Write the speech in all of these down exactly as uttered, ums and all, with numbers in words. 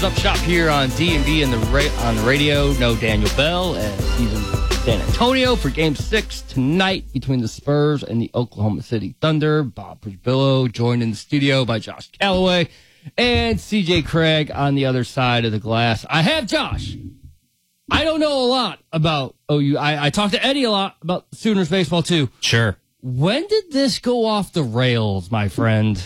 Up shop here on D and B and the ra- on the radio. No Daniel Bell as he's in San Antonio for Game Six tonight between the Spurs and the Oklahoma City Thunder. Bob Prisbillo joined in the studio by Josh Calloway and C J Craig on the other side of the glass. I have Josh. I don't know a lot about O U. I, I talked to Eddie a lot about Sooners baseball too. Sure. When did this go off the rails, my friend?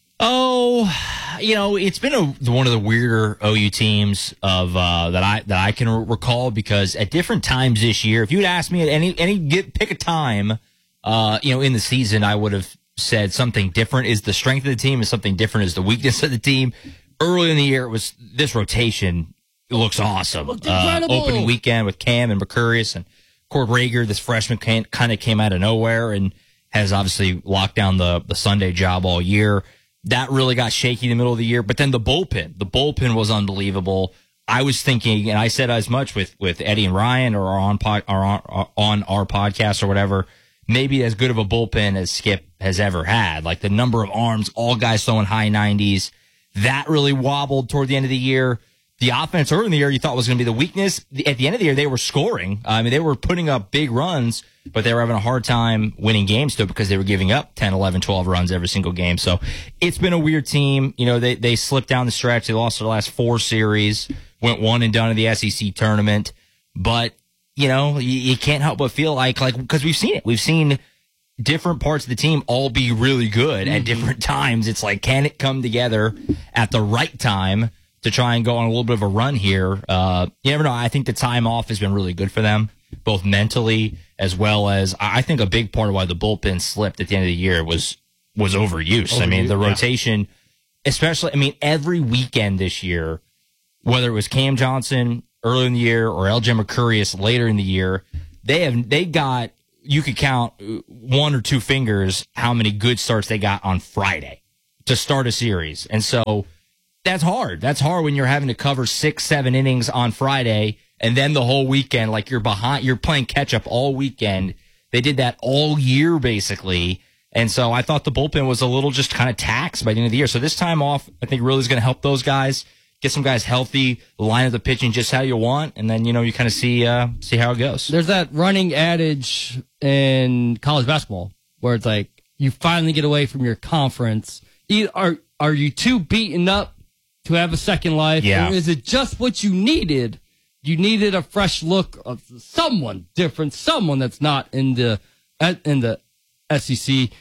Oh, you know, it's been a, one of the weirder O U teams of uh, that I that I can recall because at different times this year, if you'd asked me at any any get, pick a time, uh, you know, in the season, I would have said something different is the strength of the team and something different is the weakness of the team. Early in the year, it was this rotation looks awesome. Looked uh, incredible. Opening weekend with Cam and Mercurius and Cord Rager, this freshman kind of came out of nowhere and has obviously locked down the the Sunday job all year. That really got shaky in the middle of the year. But then the bullpen, the bullpen was unbelievable. I was thinking, and I said as much with, with Eddie and Ryan or on, pod, or on, on our podcast or whatever, maybe as good of a bullpen as Skip has ever had. Like the number of arms, all guys throwing high nineties. That really wobbled toward the end of the year. The offense early in the year you thought was going to be the weakness. At the end of the year, they were scoring. I mean, they were putting up big runs, but they were having a hard time winning games still because they were giving up ten, eleven, twelve runs every single game. So it's been a weird team. You know, they, they slipped down the stretch. They lost their last four series, went one and done in the S E C tournament. But, you know, you, you can't help but feel like, like, because we've seen it. We've seen different parts of the team all be really good mm-hmm. at different times. It's like, can it come together at the right time to try and go on a little bit of a run here? Uh, you never know. I think the time off has been really good for them, both mentally as well as I think a big part of why the bullpen slipped at the end of the year was was overuse. overuse I mean, the rotation, yeah. especially, I mean, every weekend this year, whether it was Cam Johnson early in the year or L J Mercurius later in the year, they have they got, you could count one or two fingers how many good starts they got on Friday to start a series. And so that's hard. That's hard when you're having to cover six, seven innings on Friday and then the whole weekend, like you're behind, you're playing catch up all weekend. They did that all year basically. And so I thought the bullpen was a little just kind of taxed by the end of the year. So this time off, I think really is going to help those guys, get some guys healthy, line up the pitching just how you want. And then, you know, you kind of see, uh, see how it goes. There's that running adage in college basketball where it's like, you finally get away from your conference. Are, are you too beaten up to have a second life? Yeah. Or is it just what you needed? You needed a fresh look of someone different, someone that's not in the in the S E C.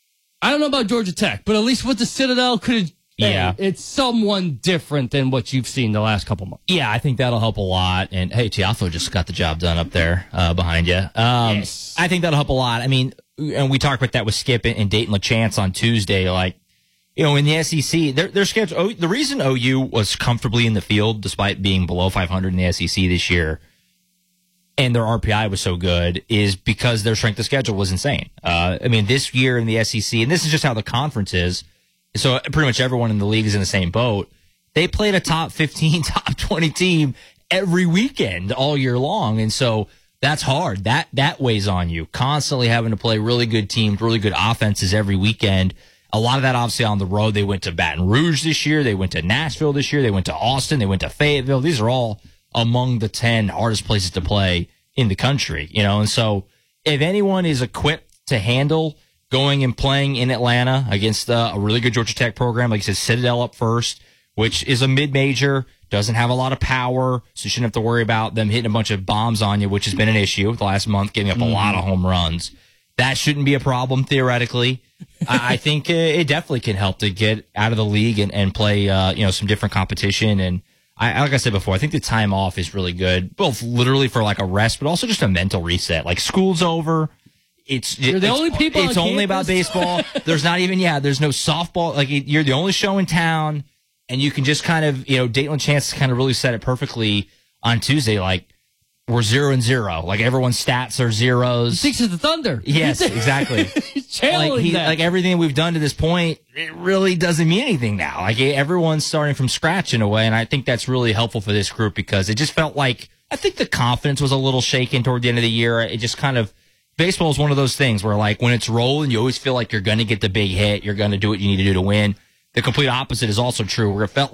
I don't know about Georgia Tech, but at least with the Citadel, could it, yeah, hey, it's someone different than what you've seen the last couple months. Yeah, I think that'll help a lot. And hey, Tiafo just got the job done up there uh, behind you. Um, yes. I think that'll help a lot. I mean, and we talked about that with Skip and Dayton LaChance on Tuesday. Like, you know, in the S E C, their their schedule. Oh, the reason O U was comfortably in the field despite being below five hundred in the S E C this year, and their R P I was so good, is because their strength of schedule was insane. Uh, I mean, this year in the S E C, and this is just how the conference is. So pretty much everyone in the league is in the same boat. They played a top fifteen, top twenty team every weekend all year long, and so that's hard. That that weighs on you, constantly having to play really good teams, really good offenses every weekend. A lot of that obviously on the road. They went to Baton Rouge this year. They went to Nashville this year. They went to Austin. They went to Fayetteville. These are all among the ten hardest places to play in the country, you know. And so if anyone is equipped to handle going and playing in Atlanta against uh, a really good Georgia Tech program, like you said, Citadel up first, which is a mid-major, doesn't have a lot of power, so you shouldn't have to worry about them hitting a bunch of bombs on you, which has been an issue the last month, giving up mm-hmm. a lot of home runs. That shouldn't be a problem, theoretically. I think it definitely can help to get out of the league and, and play, uh, you know, some different competition. And I, like I said before, I think the time off is really good, both literally for like a rest, but also just a mental reset. Like school's over. It's you're the it's, only people. It's on only campus? about baseball. There's not even yeah. There's no softball. Like you're the only show in town, and you can just kind of you know Dayton Chance kind of really said it perfectly on Tuesday. Like we're zero and zero. Like everyone's stats are zeros. Six is the Thunder. Yes, exactly. He's channeling like, he, that. like everything we've done to this point, it really doesn't mean anything now. Like everyone's starting from scratch in a way, and I think that's really helpful for this group because it just felt like I think the confidence was a little shaken toward the end of the year. It just kind of baseball is one of those things where like when it's rolling, you always feel like you're going to get the big hit. You're going to do what you need to do to win. The complete opposite is also true, where it felt like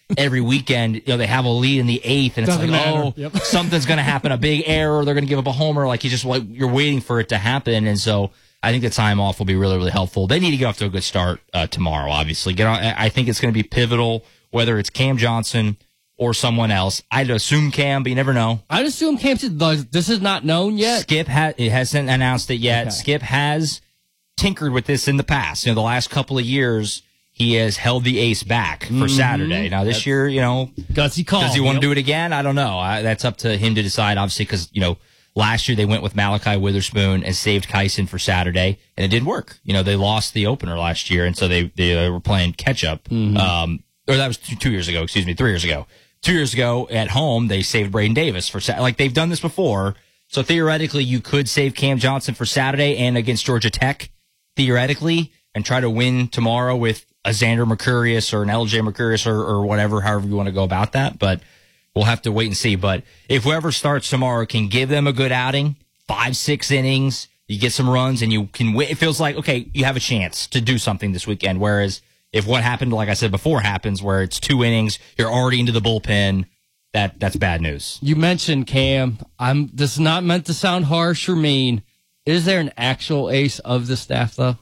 every weekend, you know, they have a lead in the eighth, and it's Doesn't like, matter. oh, Yep. something's going to happen, a big error, they're going to give up a homer. Like you just like you're waiting for it to happen, and so I think the time off will be really, really helpful. They need to get off to a good start uh, tomorrow. Obviously, get on. I think it's going to be pivotal, whether it's Cam Johnson or someone else. I'd assume Cam, but you never know. I'd assume Cam. This is not known yet. Skip ha- it hasn't announced it yet. Okay. Skip has tinkered with this in the past. You know, the last couple of years, he has held the ace back for mm-hmm. Saturday. Now, this That's year, you know, gutsy call. Does he want yep. to do it again? I don't know. I, that's up to him to decide, obviously, because, you know, last year they went with Malachi Witherspoon and saved Kyson for Saturday, and it didn't work. You know, they lost the opener last year, and so they, they were playing catch-up. Mm-hmm. Um, or that was two, two years ago, excuse me, three years ago. Two years ago at home, they saved Braden Davis for Saturday. Like, they've done this before. So theoretically, you could save Cam Johnson for Saturday and against Georgia Tech, theoretically, and try to win tomorrow with a Xander Mercurius or an L J Mercurius or, or whatever, however you want to go about that. But we'll have to wait and see. But if whoever starts tomorrow can give them a good outing, five, six innings, you get some runs, and you can win. It feels like, okay, you have a chance to do something this weekend. Whereas if what happened, like I said before, happens where it's two innings, you're already into the bullpen, that that's bad news. You mentioned Cam. I'm. This is not meant to sound harsh or mean. Is there an actual ace of the staff, though?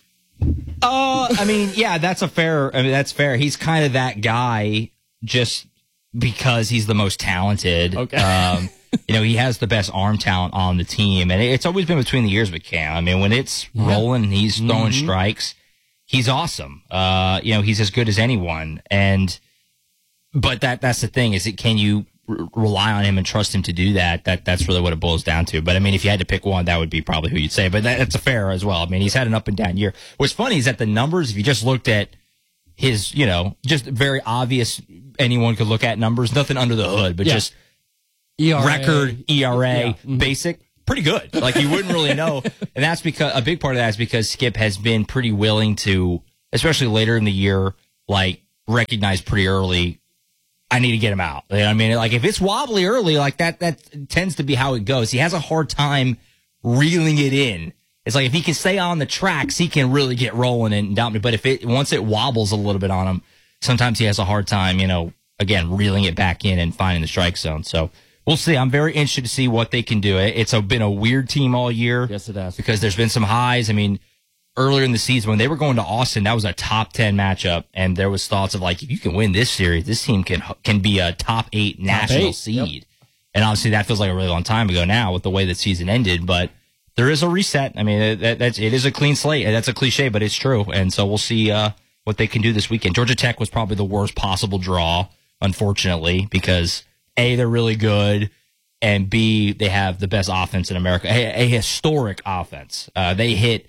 Uh, I mean, yeah, that's a fair. I mean, that's fair. He's kind of that guy, just because he's the most talented. Okay. Um, you know, he has the best arm talent on the team, and it's always been between the ears with Cam. I mean, when it's yeah. rolling, and he's throwing mm-hmm. strikes. He's awesome. Uh, you know, he's as good as anyone. And, but that, that's the thing is it, can you r- rely on him and trust him to do that? That, that's really what it boils down to. But I mean, if you had to pick one, that would be probably who you'd say, but that, that's a fair as well. I mean, he's had an up and down year. What's funny is that the numbers, if you just looked at his, you know, just very obvious, anyone could look at numbers, nothing under the hood, but yeah. just E R A. record, E R A, yeah. mm-hmm. basic. Pretty good. Like you wouldn't really know. And that's because a big part of that is because Skip has been pretty willing to, especially later in the year, like recognize pretty early, I need to get him out. You know what I mean? Like if it's wobbly early, like that, that tends to be how it goes. He has a hard time reeling it in. It's like if he can stay on the tracks, he can really get rolling and down. But if it, once it wobbles a little bit on him, sometimes he has a hard time, you know, again, reeling it back in and finding the strike zone. So, we'll see. I'm very interested to see what they can do. It's a, been a weird team all year. Yes, it has. Because there's been some highs. I mean, earlier in the season, when they were going to Austin, that was a top ten matchup. And there was thoughts of like, if you can win this series, this team can can be a top eight top national eight. seed. Yep. And obviously, that feels like a really long time ago now with the way the season ended. But there is a reset. I mean, that, that's, it is a clean slate. That's a cliche, but it's true. And so we'll see uh, what they can do this weekend. Georgia Tech was probably the worst possible draw, unfortunately, because A, they're really good. And B, they have the best offense in America, a, a historic offense. Uh, they hit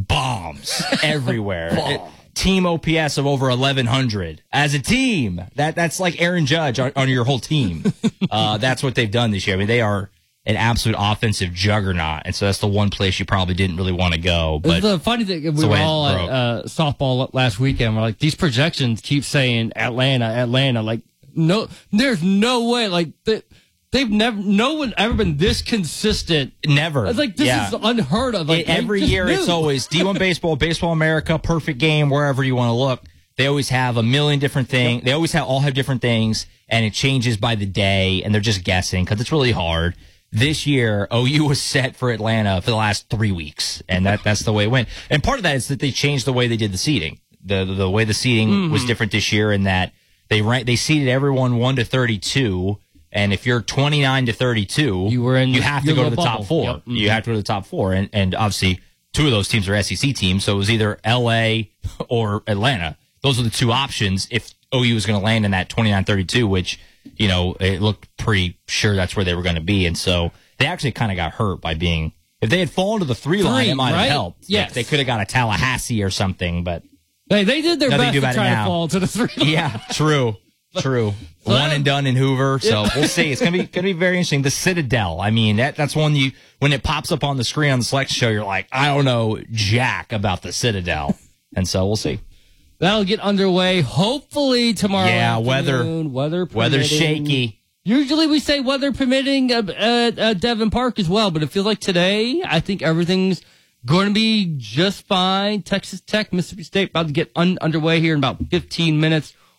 bombs everywhere. It, team O P S of over eleven hundred as a team. That that's like Aaron Judge on, on your whole team. Uh, that's what they've done this year. I mean, they are an absolute offensive juggernaut, and so that's the one place you probably didn't really want to go. But the funny thing, we were all at uh, softball last weekend. We're like, these projections keep saying Atlanta, Atlanta. Like, no, there's no way. Like that. They've never, no one ever been this consistent. Never. It's like, this yeah. is unheard of. Like, it, every year knew. It's always D one Baseball, Baseball America, Perfect Game, wherever you want to look. They always have a million different things. Yep. They always have all have different things, and it changes by the day, and they're just guessing because it's really hard. This year, O U was set for Atlanta for the last three weeks, and that that's the way it went. And part of that is that they changed the way they did the seeding. The the, the way the seeding mm-hmm. was different this year in that they ranked, they seeded everyone one to thirty-two. And if you're twenty-nine to thirty-two, you were in you have to go to the bubble. top four. Yep. Mm-hmm. You have to go to the top four. And, and obviously, two of those teams are S E C teams. So it was either L A or Atlanta. Those are the two options if O U was going to land in that twenty-nine thirty-two, which, you know, it looked pretty sure that's where they were going to be. And so they actually kind of got hurt by being, if they had fallen to the three, three line, it might right? have helped. Yes. Like, they could have got a Tallahassee or something, but. Hey, they did their best to try to now. fall to the three line. Yeah, true. True. So, one and done in Hoover. So yeah. we'll see. It's gonna be gonna be very interesting. The Citadel. I mean, that that's one you when it pops up on the screen on the selection show, you're like, I don't know jack about the Citadel. And so we'll see. That'll get underway hopefully tomorrow. Yeah, weather weather weather's shaky. Usually we say weather permitting at uh, uh, Devon Park as well, but it feels like today I think everything's going to be just fine. Texas Tech, Mississippi State about to get un- underway here in about fifteen minutes.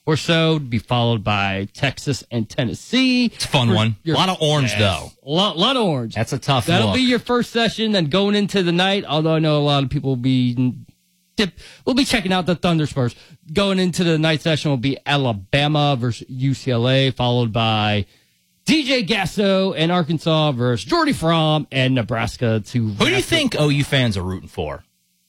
or so, to be followed by Texas and Tennessee. It's a fun For one. A your- lot of orange, Yes. though. A lot, lot of orange. That's a tough That'll look. be your first session. Then going into the night, although I know a lot of people will be dip, we'll be checking out the Thunder Spurs. Going into the night session will be Alabama versus U C L A, followed by D J Gasso and Arkansas versus Jordy Fromm and Nebraska. To Who do you think O U fans are rooting for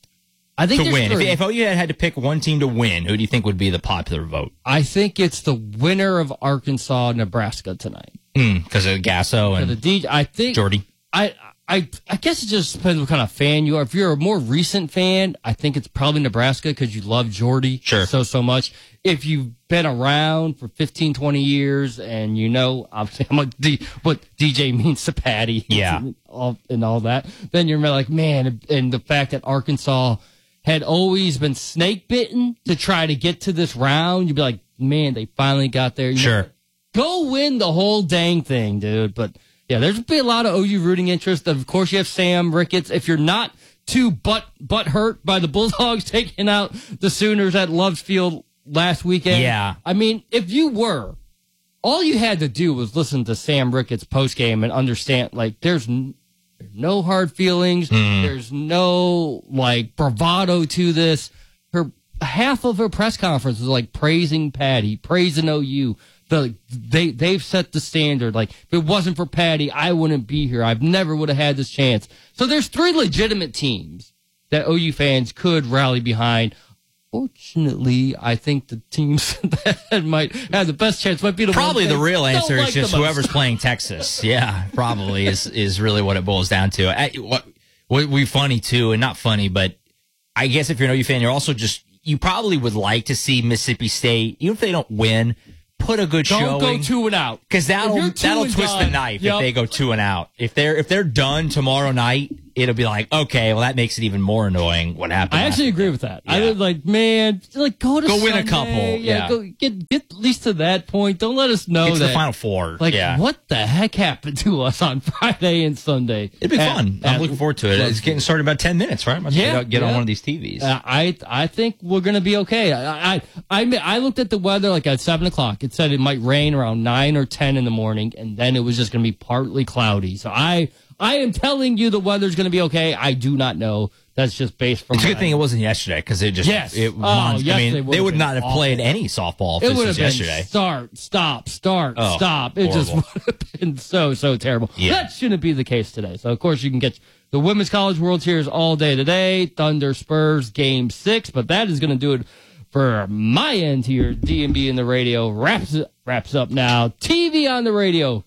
I think to there's win? If, three. if O U had had to pick one team to win, who do you think would be the popular vote? I think it's the winner of Arkansas Nebraska tonight. Because of Gasso The and D J, I think Jordy. I, I, I guess it just depends what kind of fan you are. If you're a more recent fan, I think it's probably Nebraska because you love Jordy Sure. so, so much. If you've been around for fifteen, twenty years and you know, obviously, I'm like, D, what D J means to Patty Yeah. and, all, and all that, then you're like, man, and the fact that Arkansas had always been snake bitten to try to get to this round, you'd be like, man, they finally got there. You know, Sure. go win the whole dang thing, dude. But yeah, there's be a lot of O U rooting interest. Of course, you have Sam Ricketts. If you're not too butt butt hurt by the Bulldogs taking out the Sooners at Loves Field last weekend, Yeah. I mean, if you were, all you had to do was listen to Sam Ricketts post game and understand. Like, there's n- no hard feelings. There's no like bravado to this. Her half of her press conference was like praising Patty, praising O U. The, they they've set the standard. Like, if it wasn't for Patty, I wouldn't be here. I've never would have had this chance. So there's three legitimate teams that O U fans could rally behind. Fortunately, I think the teams that might have the best chance might be the Probably ones the they real don't answer like is the just most. whoever's playing Texas. Yeah, probably is is really what it boils down to. I, what what we funny too, and not funny, but I guess if you're an O U fan, you're also just you probably would like to see Mississippi State, even if they don't win, put a good Don't showing. go two and out. Because that'll If you're two that'll and twist done, the knife yep. if they go two and out. If they're if they're done tomorrow night, it'll be like, okay, well that makes it even more annoying. What happened? I actually after agree that. with that. I Yeah. was like, man, like go to Go win a Sunday. couple, yeah. go get get at least to that point. Don't let us know Get to that the Final Four. like yeah. what the heck happened to us on Friday and Sunday. It'd be At- fun. I'm at- looking forward to it. It's getting started in about ten minutes, right? Might as well Yeah, get, get on yeah. one of these T Vs. Uh, I I think we're gonna be okay. I, I I I looked at the weather like at seven o'clock. It said it might rain around nine or ten in the morning, and then it was just gonna be partly cloudy. So I I am telling you the weather's gonna be okay. I do not know. That's just based from It's a good my- thing it wasn't yesterday because it just Yes. it Oh, months- I yesterday mean would've they would been not have awful. played any softball if It this would was have been yesterday. start, stop, start, Oh, stop. It just horrible. would have been so, so terrible. Yeah. That shouldn't be the case today. So, of course, you can get the Women's College World Series all day today. Thunder Spurs game six, but that is going to do it for my end here. D and B in the radio wraps wraps up now. T V on the radio.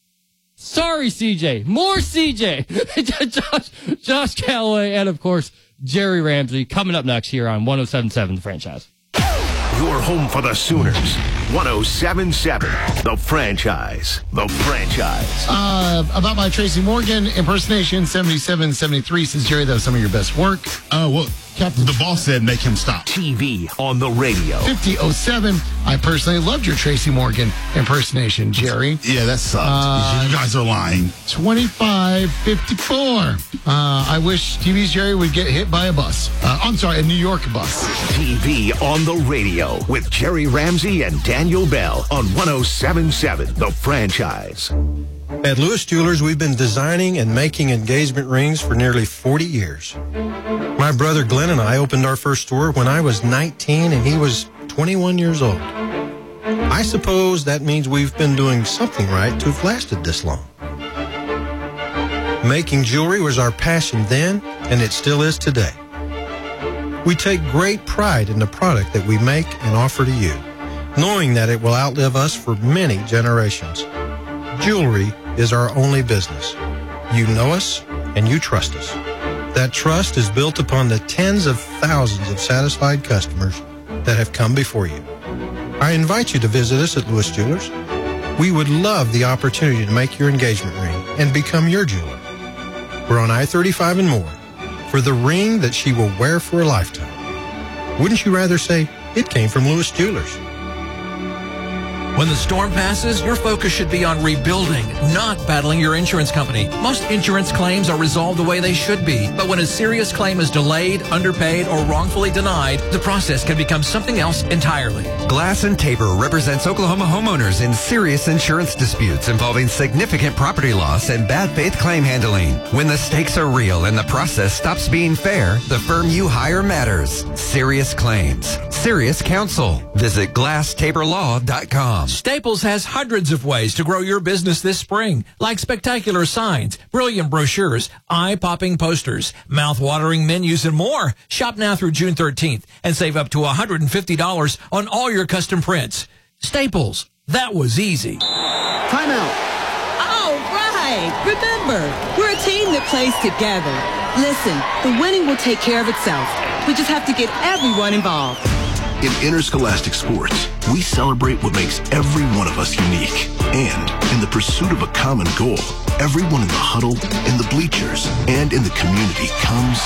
Sorry, C J. More C J. Josh, Josh Calloway, and of course, Jerry Ramsey coming up next here on one oh seven point seven The Franchise. Your home for the Sooners. one oh seven point seven The Franchise. The Franchise. Uh, about my Tracy Morgan impersonation, seventy-seven seventy-three, says Jerry, that was some of your best work. Uh, well, Captain, the boss said make him stop. T V on the radio. fifty oh seven, I personally loved your Tracy Morgan impersonation, Jerry. Yeah, that sucked. Uh, you guys are lying. twenty-five fifty-four, uh, I wish T V's Jerry would get hit by a bus. Uh, I'm sorry, a New York bus. T V on the radio with Jerry Ramsey and Daniel Bell on one oh seven point seven The Franchise. At Lewis Jewelers, we've been designing and making engagement rings for nearly forty years. My brother Glenn and I opened our first store when I was nineteen and he was twenty-one years old. I suppose that means we've been doing something right to have lasted this long. Making jewelry was our passion then, and it still is today. We take great pride in the product that we make and offer to you, knowing that it will outlive us for many generations. Jewelry is our only business. You know us and you trust us. That trust is built upon the tens of thousands of satisfied customers that have come before you. I invite you to visit us at Lewis Jewelers. We would love the opportunity to make your engagement ring and become your jeweler. We're on I thirty-five and more for the ring that she will wear for a lifetime. Wouldn't you rather say it came from Lewis Jewelers? When the storm passes, your focus should be on rebuilding, not battling your insurance company. Most insurance claims are resolved the way they should be, but when a serious claim is delayed, underpaid, or wrongfully denied, the process can become something else entirely. Glass and Tabor represents Oklahoma homeowners in serious insurance disputes involving significant property loss and bad faith claim handling. When the stakes are real and the process stops being fair, the firm you hire matters. Serious Claims. Serious Counsel. Visit glass tabor law dot com. Staples has hundreds of ways to grow your business this spring, like spectacular signs, brilliant brochures, eye-popping posters, mouth-watering menus, and more. Shop now through June thirteenth and save up to one hundred fifty dollars on all your custom prints. Staples. That was easy. Timeout. All right. Remember, we're a team that plays together. Listen, the winning will take care of itself. We just have to get everyone involved. In interscholastic sports, we celebrate what makes every one of us unique. And in the pursuit of a common goal, everyone in the huddle, in the bleachers, and in the community comes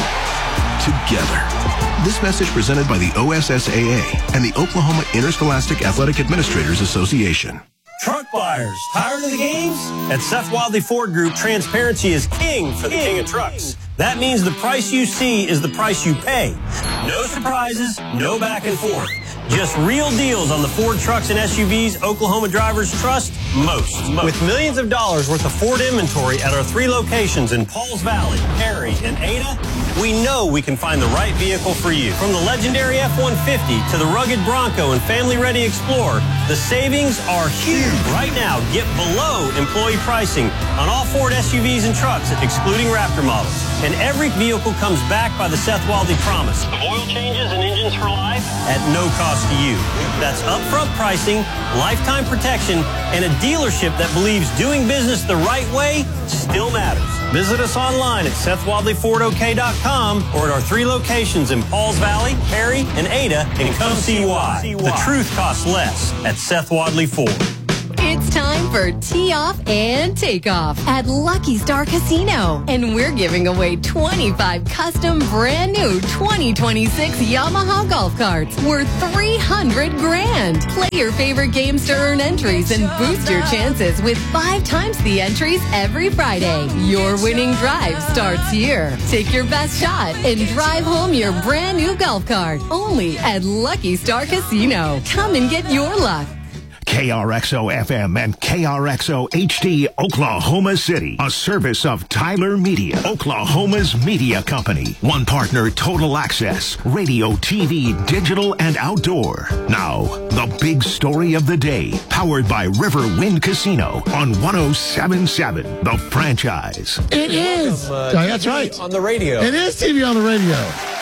together. This message presented by the O S S A A and the Oklahoma Interscholastic Athletic Administrators Association. Truck buyers, tired of the games? At Seth Wadley Ford Group, transparency is king for the king of trucks. That means the price you see is the price you pay. No surprises, no back and forth. Just real deals on the Ford trucks and S U Vs Oklahoma drivers trust most. With millions of dollars worth of Ford inventory at our three locations in Pauls Valley, Perry, and Ada, we know we can find the right vehicle for you. From the legendary F one fifty to the rugged Bronco and family-ready Explorer, the savings are huge. Right now, get below employee pricing on all Ford S U Vs and trucks, excluding Raptor models. And every vehicle comes back by the Seth Wadley promise of oil changes and engines for life at no cost to you. That's upfront pricing, lifetime protection, and a dealership that believes doing business the right way still matters. Visit us online at seth wadley ford o k dot com or at our three locations in Pauls Valley, Perry, and Ada, and come see why. The truth costs less at Seth Wadley Ford. It's time for Tee Off and Takeoff at Lucky Star Casino. And we're giving away twenty-five custom brand new twenty twenty-six Yamaha golf carts worth three hundred grand. Play your favorite games to earn entries and boost your chances with five times the entries every Friday. Your winning drive starts here. Take your best shot and drive home your brand new golf cart. Only at Lucky Star Casino. Come and get your luck. K R X O F M and K R X O H D Oklahoma City, a service of Tyler Media, Oklahoma's media company. One partner, Total Access, radio, T V, digital, and outdoor. Now, the big story of the day, powered by River Wind Casino on one oh seven point seven, The Franchise. It is. Uh, oh, that's right. On the radio. It is T V on the radio.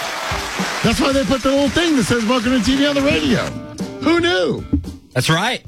That's why they put the little thing that says welcome to T V on the radio. Who knew? That's right.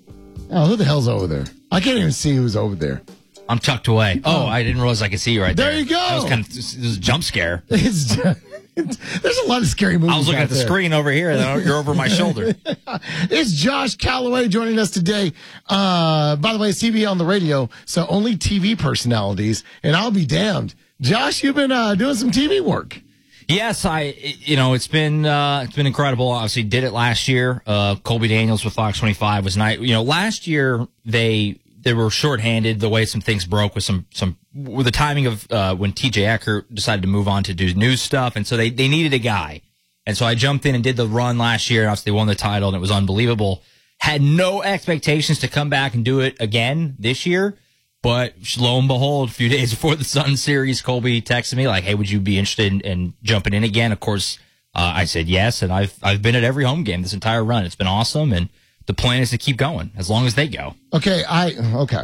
Oh, who the hell's over there? I can't even see who's over there. I'm tucked away. Oh, I didn't realize I could see you right there. There you go. That was kind of it was a jump scare. It's just, it's, there's a lot of scary movies. I was looking out at the there. screen over here, and then you're over my shoulder. It's Josh Calloway joining us today. Uh, by the way, it's T V on the radio, so only T V personalities, and I'll be damned. Josh, you've been uh, doing some T V work. Yes, I, you know, it's been, uh, it's been incredible. Obviously did it last year. Uh, Colby Daniels with Fox twenty-five was nice. You know, last year they, they were shorthanded the way some things broke with some, some, with the timing of, uh, when T J Eckert decided to move on to do news stuff. And so they, they needed a guy. And so I jumped in and did the run last year. And obviously they won the title and it was unbelievable. Had no expectations to come back and do it again this year. But lo and behold, a few days before the Sun series, Colby texted me like, "Hey, would you be interested in, in jumping in again?" Of course, uh, I said yes, and I've I've been at every home game this entire run. It's been awesome, and the plan is to keep going as long as they go. Okay, I okay.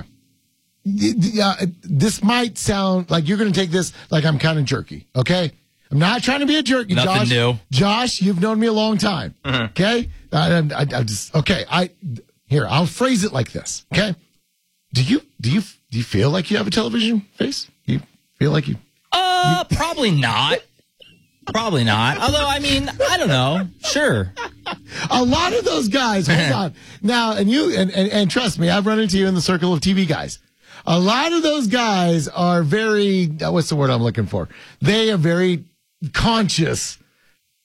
Yeah, this might sound like you're going to take this like I'm kind of jerky. Okay, I'm not trying to be a jerky. Nothing Josh, new. Josh, you've known me a long time. Mm-hmm. Okay, I, I, I just okay. I here I'll phrase it like this. Okay, do you do you do you feel like you have a television face? You feel like you? Uh, you, probably not. Probably not. Although, I mean, I don't know. Sure. A lot of those guys, hold on. Now, and you, and, and, and trust me, I've run into you in the circle of T V guys. A lot of those guys are very, what's the word I'm looking for? They are very conscious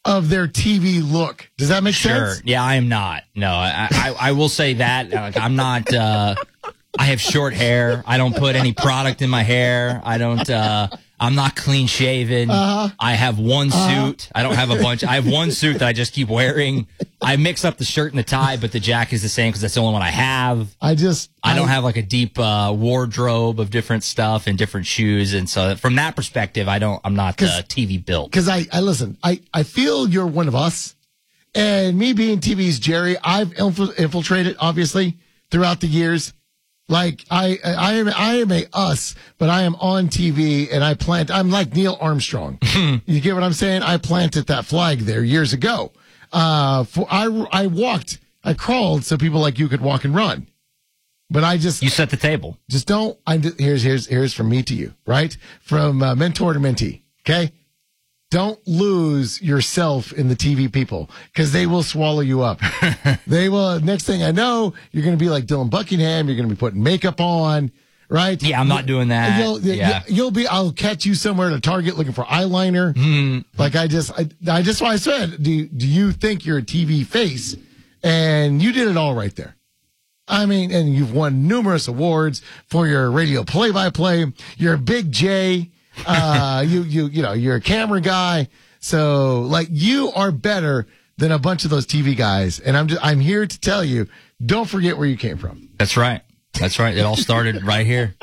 of their T V look. Does that make Sure. sense? Yeah, I am not. No, I, I, I will say that. Like, I'm not, uh, I have short hair. I don't put any product in my hair. I don't, uh, I'm not clean shaven. Uh-huh. I have one Uh-huh. suit. I don't have a bunch. I have one suit that I just keep wearing. I mix up the shirt and the tie, but the jacket is the same because that's the only one I have. I just, I don't have like a deep uh, wardrobe of different stuff and different shoes, and so from that perspective, I don't. I'm not uh, T V built. Because I, I listen, I, I feel you're one of us. And me being T V's Jerry, I've infil- infiltrated, obviously, throughout the years. Like, I, I am, I am a us, but I am on T V and I plant, I'm like Neil Armstrong. You get what I'm saying? I planted that flag there years ago. Uh, for, I, I walked, I crawled so people like you could walk and run. But I just, you set the table. Just don't, I, here's, here's, here's from me to you, right? From uh, mentor to mentee. Okay. Don't lose yourself in the T V people because they will swallow you up. They will. Next thing I know, you're going to be like Dylan Buckingham. You're going to be putting makeup on, right? Yeah, I'm not doing that. You'll, yeah. you'll be. I'll catch you somewhere at a Target looking for eyeliner. Mm. Like I just, I, I just why I said, do do you think you're a T V face? And you did it all right there. I mean, and you've won numerous awards for your radio play-by-play. You're a Big J. uh, you, you, you know, you're a camera guy. So like you are better than a bunch of those T V guys. And I'm just, I'm here to tell you, don't forget where you came from. That's right. That's right. It all started right here.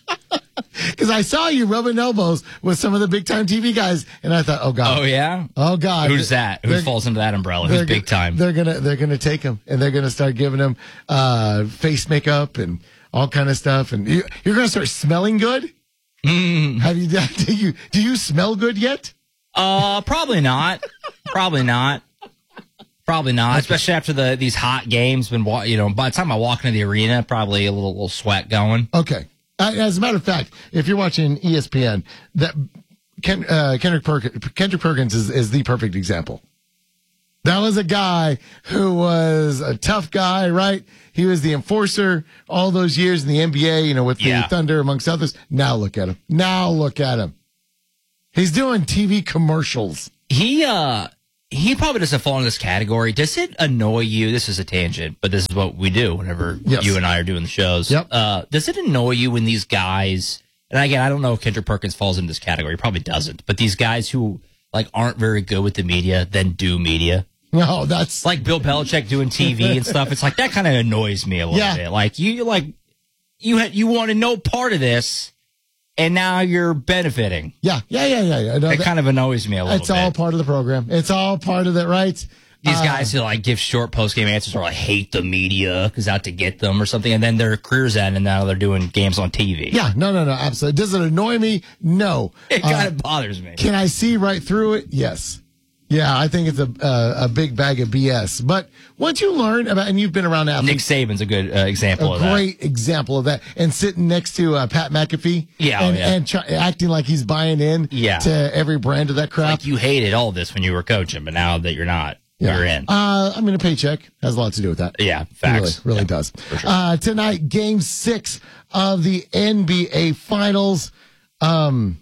Cause I saw you rubbing elbows with some of the big time T V guys. And I thought, oh God. Oh yeah. Oh God. Who's that? Who falls into that umbrella? Who's big time? They're going to, they're going to take them and they're going to start giving them, uh, face makeup and all kind of stuff. And you, you're going to start smelling good. Mm. Have you do you do you smell good yet? Uh, probably not. Probably not. Probably not. Especially after the these hot games. Been wa- you know, by the time I walk into the arena, probably a little little sweat going. Okay. Uh, as a matter of fact, if you're watching E S P N, that Ken, uh, Kendrick Perkins, Kendrick Perkins is, is the perfect example. That was a guy who was a tough guy, right? He was the enforcer all those years in the N B A, you know, with the Yeah. Thunder, amongst others. Now look at him. Now look at him. He's doing T V commercials. He, uh, he probably doesn't fall in this category. Does it annoy you? This is a tangent, but this is what we do whenever Yes. you and I are doing the shows. Yep. Uh, does it annoy you when these guys, and again, I don't know if Kendrick Perkins falls into this category. He probably doesn't, but these guys who like aren't very good with the media then do media. No, that's like Bill Belichick doing T V and stuff. It's like that kind of annoys me a little Yeah. bit. Like you, like you had you wanted no part of this, and now you're benefiting. Yeah, yeah, yeah, yeah. yeah. No, it that- kind of annoys me a little It's bit. all part of the program. It's all part of it, right? These Uh, guys who like give short post game answers or like hate the media because out to get them or something, and then their careers end, and now they're doing games on T V. Yeah, no, no, no, absolutely. Does it annoy me? No. It Uh, kind of bothers me. Can I see right through it? Yes. Yeah, I think it's a uh, a big bag of B S. But once you learn about, and you've been around Nick athletes, Saban's a good uh, example a of that. great example of that, and sitting next to uh, Pat McAfee, Yeah, oh, and, yeah. and try, acting like he's buying in, Yeah. to every brand of that crap. Like you hated all this when you were coaching, but now that you're not, Yeah. you're in. Uh, I mean, a paycheck has a lot to do with that. Yeah, It facts. really, really Yeah, does. for sure. Uh, tonight, game six of the N B A Finals. Um,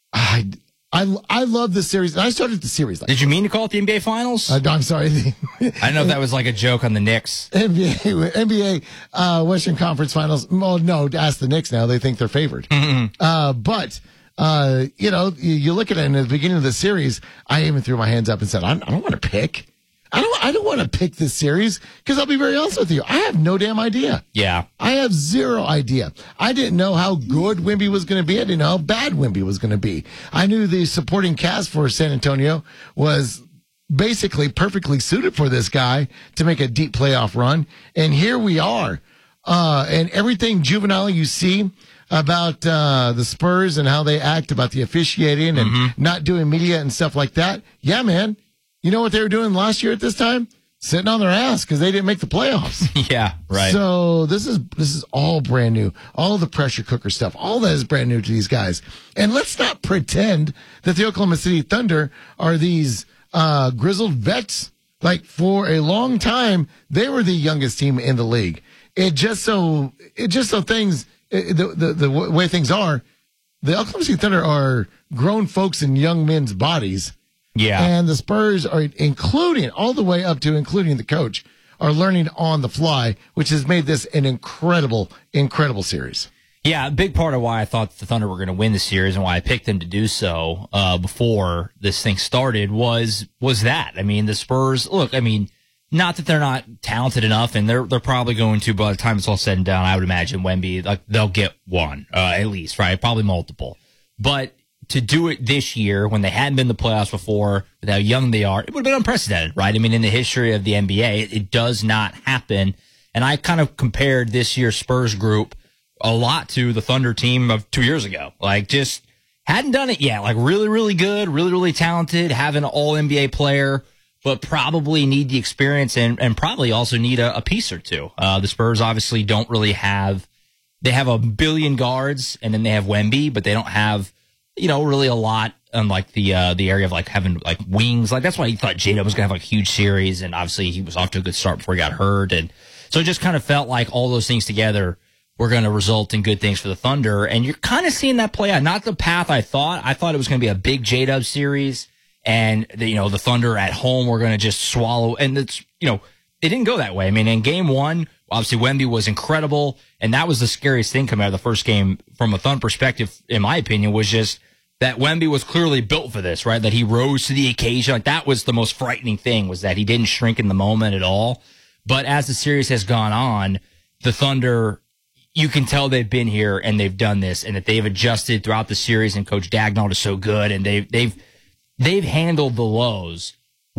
I, I, I love this series. I started the series. Like, Did you mean to call it the N B A Finals? uh, no, I'm sorry. I don't know if that was like a joke on the Knicks. N B A, N B A uh, Western Conference Finals. Well, no, ask the Knicks now. They think they're favored. Uh, but, uh, you know, you, you look at it in the beginning of the series, I even threw my hands up and said, I, I don't want to pick. I don't, I don't want to pick this series because I'll be very honest with you. I have no damn idea. Yeah. I have zero idea. I didn't know how good Wemby was going to be. I didn't know how bad Wemby was going to be. I knew the supporting cast for San Antonio was basically perfectly suited for this guy to make a deep playoff run. And here we are. Uh, and everything juvenile you see about uh, the Spurs and how they act about the officiating and not doing media and stuff like that. Yeah, man. You know what they were doing last year at this time? Sitting on their ass because they didn't make the playoffs. Yeah, right. So this is this is all brand new. All the pressure cooker stuff, all that is brand new to these guys. And let's not pretend that the Oklahoma City Thunder are these uh, grizzled vets. Like for a long time, they were the youngest team in the league. It just so it just so things it, the, the the way things are, the Oklahoma City Thunder are grown folks in young men's bodies Yeah. And the Spurs are including, all the way up to including the coach, are learning on the fly, which has made this an incredible, incredible series. Yeah, a big part of why I thought the Thunder were going to win the series and why I picked them to do so uh, before this thing started was was that. I mean, the Spurs, look, I mean, not that they're not talented enough, and they're they're probably going to, by the time it's all said and done, I would imagine Wemby, like, they'll get one, uh, at least, right? Probably multiple. But to do it this year when they hadn't been in the playoffs before, with how young they are, it would have been unprecedented, right? I mean, in the history of the N B A, it, it does not happen. And I kind of compared this year's Spurs group a lot to the Thunder team of two years ago. Like, just hadn't done it yet. Like, really, really good, really, really talented, have an all N B A player, but probably need the experience and, and probably also need a, a piece or two. Uh, the Spurs obviously don't really have, they have a billion guards and then they have Wemby, but they don't have, you know, really a lot on like the, uh, the area of like having like wings. Like, that's why he thought J-Dub was going to have like a huge series. And obviously he was off to a good start before he got hurt. And so it just kind of felt like all those things together were going to result in good things for the Thunder. And you're kind of seeing that play out. Not the path I thought. I thought it was going to be a big J-Dub series. And, the, you know, the Thunder at home were going to just swallow. And it's, you know, it didn't go that way. I mean, in game one, obviously Wemby was incredible. And that was the scariest thing coming out of the first game from a Thunder perspective, in my opinion, was just that Wemby was clearly built for this, right? That he rose to the occasion. Like, that was the most frightening thing, was that he didn't shrink in the moment at all. But as the series has gone on, the Thunder, you can tell they've been here and they've done this, and that they've adjusted throughout the series, and Coach Dagnall is so good, and they've they've they've handled the lows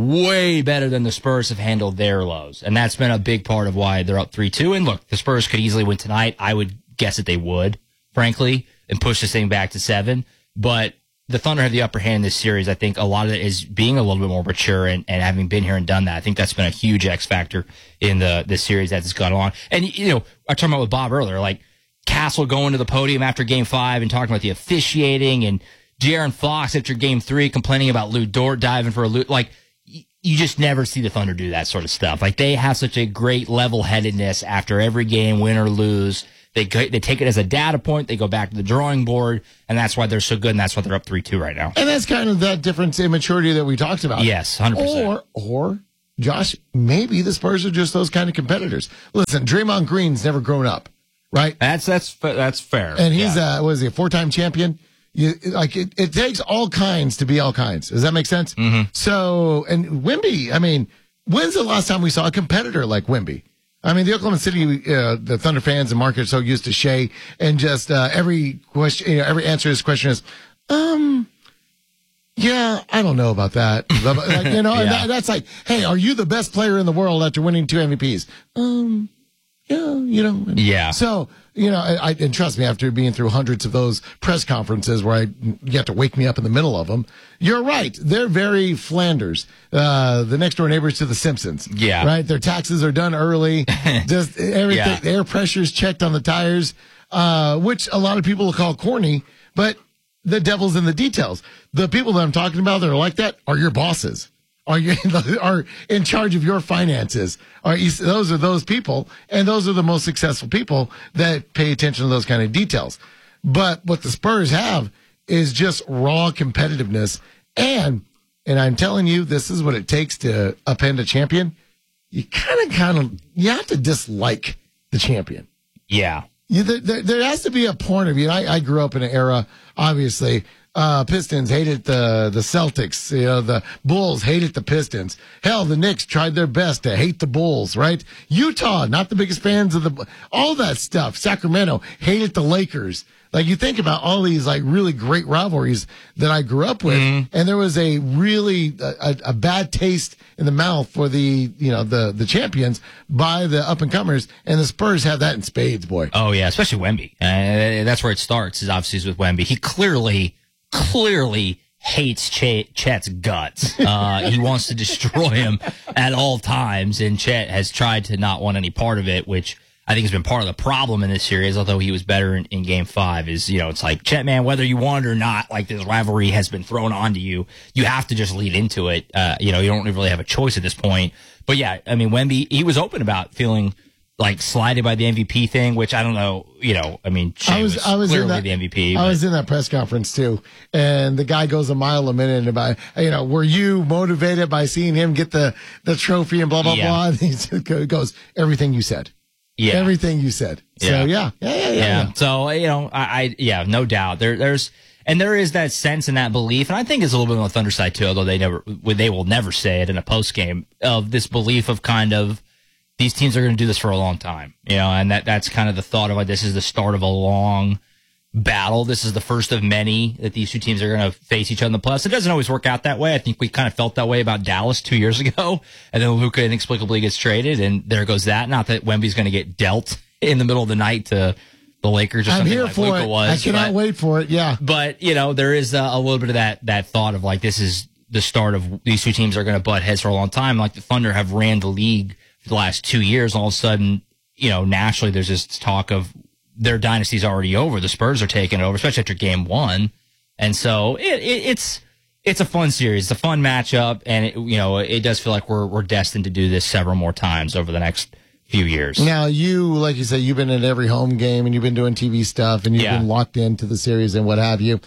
way better than the Spurs have handled their lows. And that's been a big part of why they're up three two. And look, the Spurs could easily win tonight. I would guess that they would, frankly, and push this thing back to seven. But the Thunder have the upper hand in this series. I think a lot of it is being a little bit more mature and, and having been here and done that. I think that's been a huge X factor in the, the series as it's gone along. And, you know, I was talking about with Bob earlier, like Castle going to the podium after game five and talking about the officiating, and De'Aaron Fox after game three complaining about Lou Dort diving for a loot. Like, y- you just never see the Thunder do that sort of stuff. Like, they have such a great level-headedness after every game, win or lose. They they take it as a data point. They go back to the drawing board, and that's why they're so good, and that's why they're up three two right now. And that's kind of that difference in maturity that we talked about. Yes, one hundred percent. Or, or Josh, maybe the Spurs are just those kind of competitors. Listen, Draymond Green's never grown up, right? That's that's that's fair. And he's yeah. uh, what is he, a four-time champion? You, like it, it takes all kinds to be all kinds. Does that make sense? Mm-hmm. So, and Wemby, I mean, when's the last time we saw a competitor like Wemby? I mean, the Oklahoma City, uh, the Thunder fans and market are so used to Shea, and just uh, every question, you know, every answer to this question is, um, yeah, I don't know about that. Like, you know, yeah. and that, that's like, hey, are you the best player in the world after winning two M V Ps? Um, yeah, you know. Yeah. So, you know, I, and trust me, after being through hundreds of those press conferences where I, you have to wake me up in the middle of them, you're right. They're very Flanders, uh, the next door neighbors to the Simpsons. Yeah. Right? Their taxes are done early. Just everything, Yeah. the air pressure's checked on the tires, uh, which a lot of people will call corny, but the devil's in the details. The people that I'm talking about that are like that are your bosses. Are you are in charge of your finances? Are you, those are those people, and those are the most successful people that pay attention to those kind of details. But what the Spurs have is just raw competitiveness, and and I'm telling you, this is what it takes to upend a champion. You kind of, kind of, you have to dislike the champion. Yeah. You, there, there has to be a point of view. I, I grew up in an era, obviously. Uh, Pistons hated the, the Celtics. You know, the Bulls hated the Pistons. Hell, the Knicks tried their best to hate the Bulls, right? Utah, not the biggest fans of the, all that stuff. Sacramento hated the Lakers. Like, you think about all these, like, really great rivalries that I grew up with, mm-hmm. and there was a really, a, a bad taste in the mouth for the, you know, the, the champions by the up-and-comers, and the Spurs have that in spades, boy. Oh, yeah, especially Wemby. Uh, that's where it starts, is obviously is with Wemby. He clearly, clearly hates Ch- Chet's guts. Uh, he wants to destroy him at all times, and Chet has tried to not want any part of it, which I think has been part of the problem in this series, although he was better in, in game five, is, you know, it's like, Chet, man, whether you want it or not, like, this rivalry has been thrown onto you. You have to just lead into it. Uh, you know, you don't really have a choice at this point. But yeah, I mean, Wemby, he was open about feeling like slighted by the M V P thing, which I don't know, you know, I mean, Shea I was, was, I was clearly in that, the M V P. I but- was in that press conference too, and the guy goes a mile a minute about, you know, were you motivated by seeing him get the, the trophy and blah, blah, Yeah. blah? And he just goes, everything you said. Yeah. Everything you said. So, Yeah. yeah. Yeah, yeah, yeah. Yeah. yeah. So, you know, I, I, yeah, no doubt. There, there's, and there is that sense and that belief, and I think it's a little bit on the Thunder side too, although they never, they will never say it in a post game, of this belief of kind of, these teams are going to do this for a long time, you know, and that, that's kind of the thought of like, this is the start of a long battle. This is the first of many that these two teams are going to face each other in the playoffs. It doesn't always work out that way. I think we kind of felt that way about Dallas two years ago, and then Luka inexplicably gets traded, and there goes that. Not that Wemby's going to get dealt in the middle of the night to the Lakers or I'm something here like for Luka it. was. I cannot but, wait for it. Yeah. but, you know, there is a, a little bit of that, that thought of like, this is the start of these two teams are going to butt heads for a long time. Like the Thunder have ran the league for the last two years. All of a sudden, you know, nationally there's this talk of their dynasty's already over. The Spurs are taking it over, especially after game one. And so it, it, it's, it's a fun series. It's a fun matchup. And it, you know, it does feel like we're, we're destined to do this several more times over the next few years. Now, you, like you say, you've been at every home game and you've been doing T V stuff and you've Yeah. been locked into the series and what have you.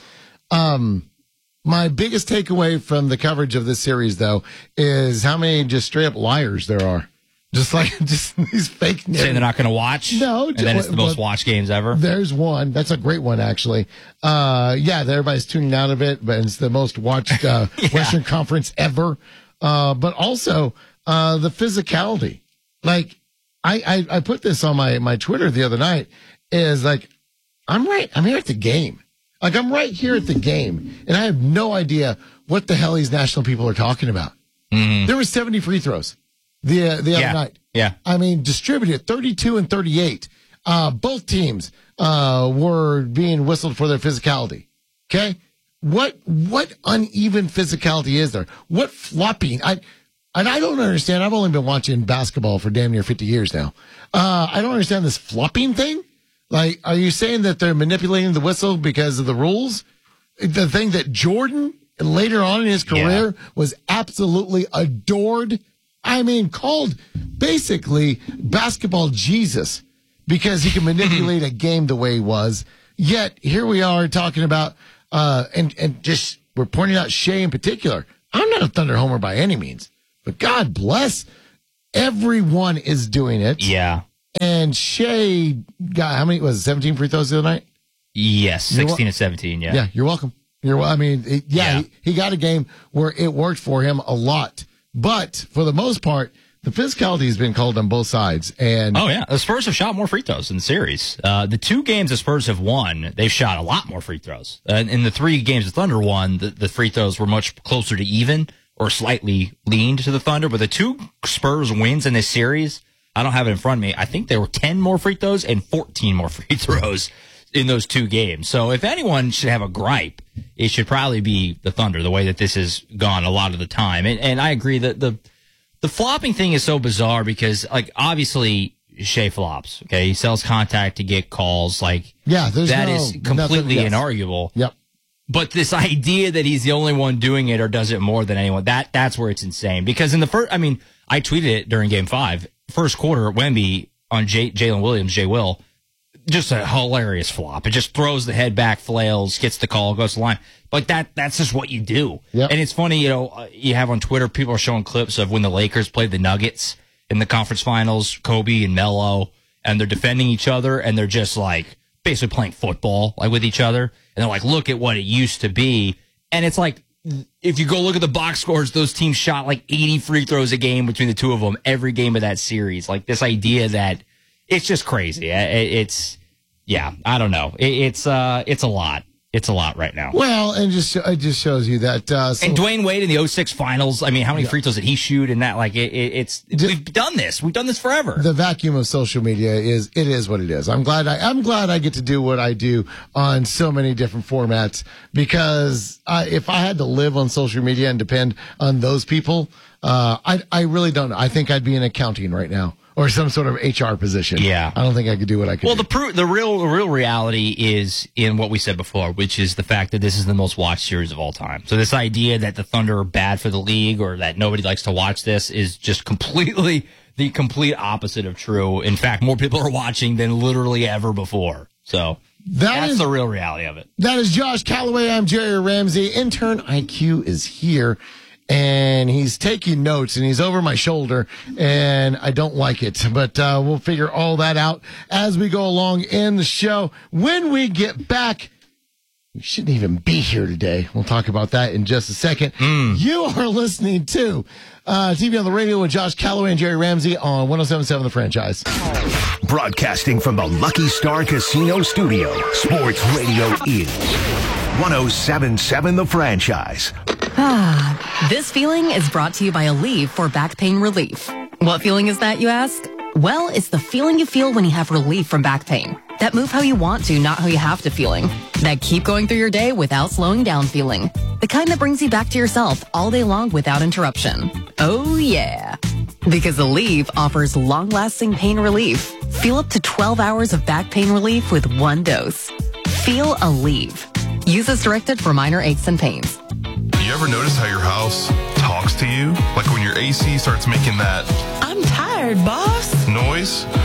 Um, my biggest takeaway from the coverage of this series, though, is how many just straight up liars there are. Just like, just these fake news. Saying they're not going to watch. No. And then it's the most watched games ever. There's one. That's a great one, actually. Uh, yeah, everybody's tuning out of it, but it's the most watched uh, Yeah. Western Conference ever. Uh, but also uh, the physicality. Like, I, I, I put this on my, my Twitter the other night, is like, I'm right. I'm here at the game. Like, I'm right here at the game, and I have no idea what the hell these national people are talking about. Mm-hmm. There were seventy free throws the uh, the Yeah. other night. Yeah. I mean, distributed thirty-two and thirty-eight. Uh, both teams uh, were being whistled for their physicality. Okay, what what uneven physicality is there? What flopping? I and I don't understand. I've only been watching basketball for damn near fifty years now. Uh, I don't understand this flopping thing. Like, are you saying that they're manipulating the whistle because of the rules? The thing that Jordan later on in his career Yeah. was absolutely adored. I mean, called basically basketball Jesus because he can manipulate a game the way he was. Yet here we are talking about, uh, and, and just we're pointing out Shea in particular. I'm not a Thunder homer by any means, but God bless, everyone is doing it. Yeah. And Shea got, how many, was it seventeen free throws the other night? Yes. You're wel- sixteen and seventeen. Yeah. Yeah, you're welcome. You're, wel- I mean, it, yeah, Yeah. He, he got a game where it worked for him a lot. But for the most part, the physicality has been called on both sides. And Oh, yeah. The Spurs have shot more free throws in the series. Uh, the two games the Spurs have won, they've shot a lot more free throws. Uh, in the three games the Thunder won, the, the free throws were much closer to even or slightly leaned to the Thunder. But the two Spurs wins in this series, I don't have it in front of me. I think there were ten more free throws and fourteen more free throws in those two games. So if anyone should have a gripe, it should probably be the Thunder, the way that this has gone a lot of the time. And, and I agree that the the flopping thing is so bizarre because, like, obviously Shea flops. Okay, he sells contact to get calls. Like, yeah, there's that no, is completely nothing, yes. inarguable. Yep. But this idea that he's the only one doing it or does it more than anyone, that that's where it's insane. Because in the first, I mean, I tweeted it during game five, first quarter, Wemby on J- Jalen Williams, J. Will, just a hilarious flop. It just throws the head back, flails, gets the call, goes to the line. Like that, that's just what you do. Yep. And it's funny, you know, uh, you have on Twitter, people are showing clips of when the Lakers played the Nuggets in the conference finals, Kobe and Melo, and they're defending each other and they're just like basically playing football like with each other. And they're like, look at what it used to be. And it's like, if you go look at the box scores, those teams shot like eighty free throws a game between the two of them every game of that series. Like this idea that it's just crazy. It's, yeah, I don't know. It's, uh, it's a lot. It's a lot right now. Well, and just it just shows you that. Uh, so, And Dwayne Wade in the oh six finals, I mean, how many Yeah. free throws did he shoot in that? Like, it, it, it's, we've done this. We've done this forever. the vacuum of social media is it is what it is. I'm glad I I'm glad I get to do what I do on so many different formats because I, if I had to live on social media and depend on those people, uh, I I really don't know. I think I'd be in accounting right now or some sort of H R position. Yeah. I don't think I could do what I could. Well, do. the pr- the real the real reality is in what we said before, which is the fact that this is the most watched series of all time. So this idea that the Thunder are bad for the league or that nobody likes to watch this is just completely the complete opposite of true. In fact, more people are watching than literally ever before. So That that's is- the real reality of it. That is Josh Calloway. I'm Jerry Ramsey. Intern I Q is here, and he's taking notes, and he's over my shoulder, and I don't like it. But uh, we'll figure all that out as we go along in the show. When we get back, we shouldn't even be here today. We'll talk about that in just a second. You are listening to uh, T V on the Radio with Josh Calloway and Jerry Ramsey on one oh seven point seven The Franchise. Broadcasting from the Lucky Star Casino Studio, Sports Radio is one oh seven point seven The Franchise. Ah, this feeling is brought to you by Aleve for back pain relief. What feeling is that, you ask? Well, it's the feeling you feel when you have relief from back pain. That move how you want to, not how you have to feeling. That keep going through your day without slowing down feeling. The kind that brings you back to yourself all day long without interruption. Oh yeah. Because Aleve offers long-lasting pain relief. Feel up to twelve hours of back pain relief with one dose. Feel Aleve. Use as directed for minor aches and pains. You ever notice how your house talks to you? Like when your A C starts making that I'm tired, boss. noise?